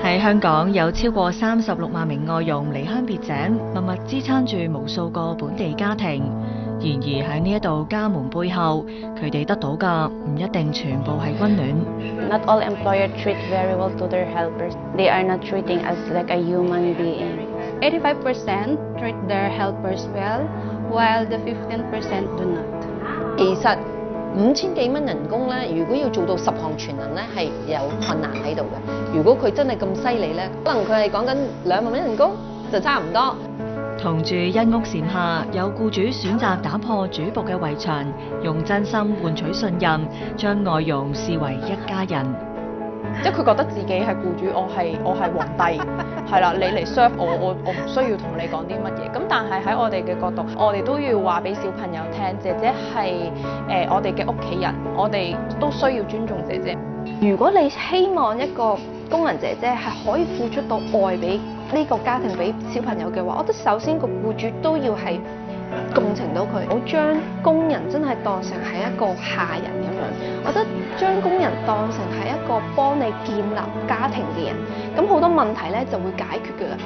喺香港有超過36萬名外傭離鄉別井，默默支撐住無數個本地家庭。然而喺呢一度家門背後，佢哋得到嘅唔一定全部係溫暖。 Not all employers treat very well to their helpers. They are not treating us like a human being. 85% treat their helpers well, while the 15% do not. 其實5000幾蚊人工咧，如果要做到10項全能咧，係有困難喺度嘅。如果佢真係咁犀利咧，可能佢係講緊2萬蚊人工就差唔多。 同住一屋檐下，有僱主選擇打破主僕嘅圍牆，用真心換取信任，將外傭視為一家人。 即係佢覺得自己係僱主，我係皇帝，係啦，你嚟 serve 我唔需要同你講啲乜嘢。咁但係喺我哋嘅角度，我哋都要話俾小朋友聽，姐姐係我哋嘅屋企人，我哋都需要尊重姐姐。 如果你希望一個工人姐姐係可以付出到愛俾呢個家庭俾小朋友嘅話，我覺得首先個僱主都要係共情到佢，唔好將工人真係當成係一個下人咁樣。我覺得將工人當成係一個幫你建立家庭嘅人，咁好多問題咧就會解決㗎啦。